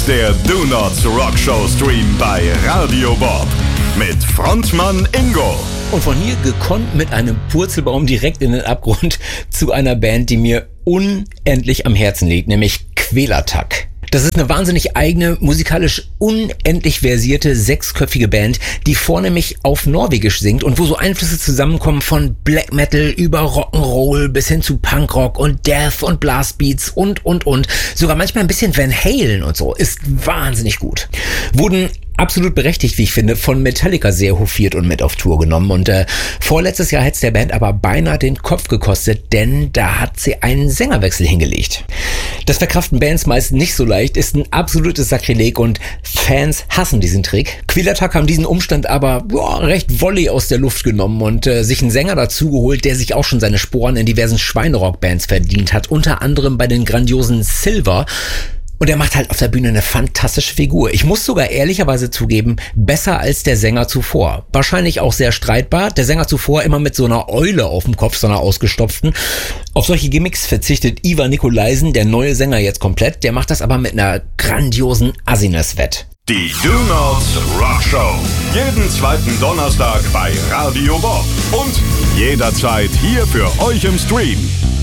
der Do Nots Rock Show Stream bei Radio Bob mit Frontmann Ingo. Und von hier gekonnt mit einem Purzelbaum direkt in den Abgrund zu einer Band, die mir unendlich am Herzen liegt, nämlich Kvelertak. Das ist eine wahnsinnig eigene, musikalisch unendlich versierte, 6-köpfige Band, die vornehmlich auf Norwegisch singt und wo so Einflüsse zusammenkommen von Black Metal über Rock'n'Roll bis hin zu Punkrock und Death und Blastbeats und. Sogar manchmal ein bisschen Van Halen und so. Ist wahnsinnig gut. Wurden absolut berechtigt, wie ich finde, von Metallica sehr hofiert und mit auf Tour genommen. Und vorletztes Jahr hätte es der Band aber beinahe den Kopf gekostet, denn da hat sie einen Sängerwechsel hingelegt. Das verkraften Bands meist nicht so leicht, ist ein absolutes Sakrileg und Fans hassen diesen Trick. Kvelertak haben diesen Umstand aber recht Volley aus der Luft genommen und sich einen Sänger dazu geholt, der sich auch schon seine Sporen in diversen Schweinerock-Bands verdient hat, unter anderem bei den grandiosen Silver. Und er macht halt auf der Bühne eine fantastische Figur. Ich muss sogar ehrlicherweise zugeben, besser als der Sänger zuvor. Wahrscheinlich auch sehr streitbar. Der Sänger zuvor immer mit so einer Eule auf dem Kopf, so einer ausgestopften. Auf solche Gimmicks verzichtet Ivar Nikolaisen, der neue Sänger, jetzt komplett. Der macht das aber mit einer grandiosen Assiness wett. Die Do Nots Rock Show. Jeden zweiten Donnerstag bei Radio Bob. Und jederzeit hier für euch im Stream.